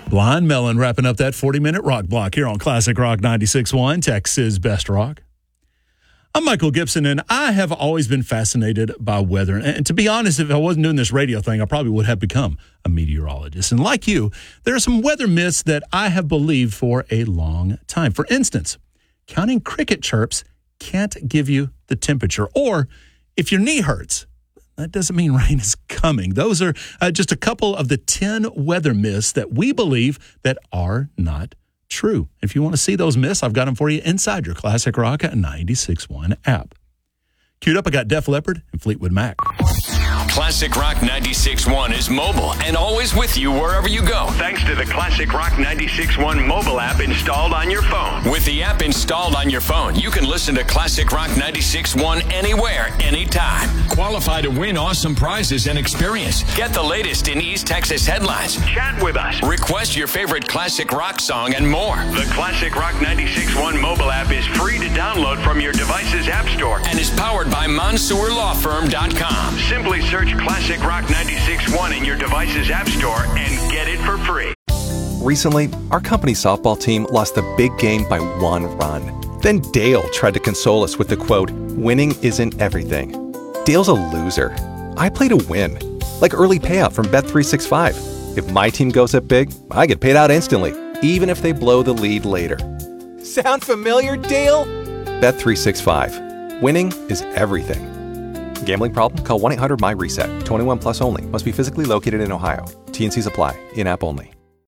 Blind Melon wrapping up that 40-minute rock block here on Classic Rock 96.1, Texas Best Rock. I'm Michael Gibson, and I have always been fascinated by weather. And to be honest, if I wasn't doing this radio thing, I probably would have become a meteorologist. And like you, there are some weather myths that I have believed for a long time. For instance, counting cricket chirps can't give you the temperature. Or if your knee hurts, that doesn't mean rain is coming. Those are just a couple of the 10 weather myths that we believe that are not true. If you want to see those myths, I've got them for you inside your Classic Rock 96.1 app. Queued up, I got Def Leppard and Fleetwood Mac. Classic Rock 96.1 is mobile and always with you wherever you go. Thanks to the Classic Rock 96.1 mobile app installed on your phone. With the app installed on your phone, you can listen to Classic Rock 96.1 anywhere, anytime. Qualify to win awesome prizes and experience. Get the latest in East Texas headlines. Chat with us. Request your favorite classic rock song and more. The Classic Rock 96.1 mobile app is free to download from your device's app store and is powered by MonsourLawFirm.com. Simply search Classic Rock 96.1 in your device's app store and get it for free. Recently, our company softball team lost the big game by 1 run. Then Dale tried to console us with the quote, "Winning isn't everything." Dale's a loser. I play to win. Like early payout from Bet365. If my team goes up big, I get paid out instantly, even if they blow the lead later. Sound familiar, Dale? Bet365. Winning is everything. Gambling problem? Call 1-800-MY-RESET. 21 plus only. Must be physically located in Ohio. T&Cs apply. In-app only.